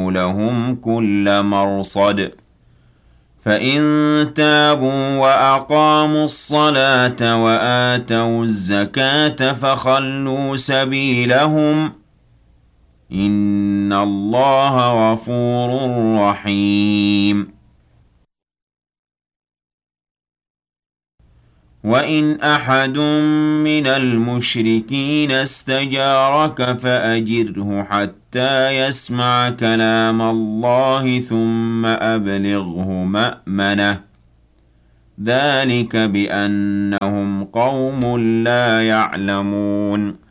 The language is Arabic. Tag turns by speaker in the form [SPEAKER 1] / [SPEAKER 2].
[SPEAKER 1] لهم كل مرصد فإن تابوا وأقاموا الصلاة وآتوا الزكاة فخلوا سبيلهم إن الله غفور رحيم وإن أحد من المشركين استجارك فأجره حتى يسمع كلام الله ثم أبلغه مأمنه ذلك بأنهم قوم لا يعلمون